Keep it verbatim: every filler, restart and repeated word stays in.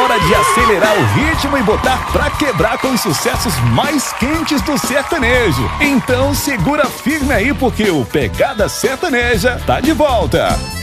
hora de acelerar o ritmo e botar pra quebrar com os sucessos mais quentes do sertanejo. Então segura firme aí porque o Pegada Sertaneja tá de volta.